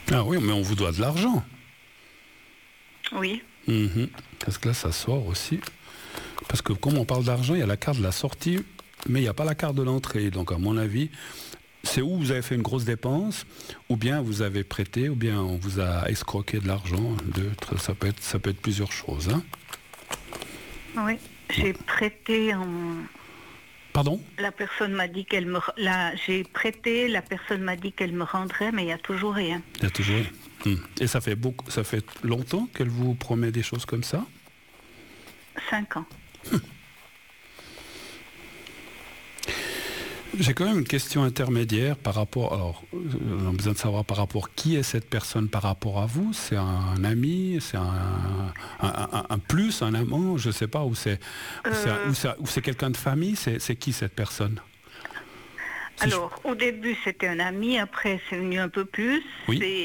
Ah oui, mais on vous doit de l'argent. Oui. Parce que là, ça sort aussi. Parce que comme on parle d'argent, il y a la carte de la sortie, mais il n'y a pas la carte de l'entrée. Donc à mon avis, c'est où vous avez fait une grosse dépense, ou bien vous avez prêté, ou bien on vous a escroqué de l'argent. Ça peut être plusieurs choses. Hein. Oui. J'ai prêté en... Pardon ? La personne m'a dit qu'elle me... J'ai prêté, la personne m'a dit qu'elle me rendrait, mais il n'y a toujours rien. Il y a toujours rien. Et ça fait longtemps qu'elle vous promet des choses comme ça ? 5 ans. J'ai quand même une question intermédiaire par rapport... Alors, on a besoin de savoir par rapport qui est cette personne par rapport à vous. C'est un ami, c'est un plus, un amant, je ne sais pas, ou c'est quelqu'un de famille, c'est qui cette personne ? Alors, au début, c'était un ami, après, c'est venu un peu plus. Oui.